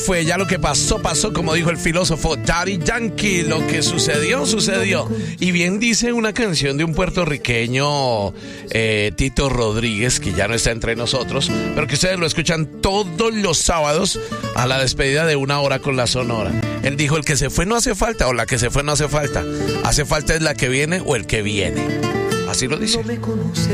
Fue ya lo que pasó, como dijo el filósofo Daddy Yankee. Lo que sucedió. Y bien dice una canción de un puertorriqueño, Tito Rodríguez, que ya no está entre nosotros, pero que ustedes lo escuchan todos los sábados a la despedida de Una Hora con la Sonora. Él dijo: el que se fue no hace falta, o la que se fue no hace falta. Hace falta es la que viene o el que viene. Así lo dice.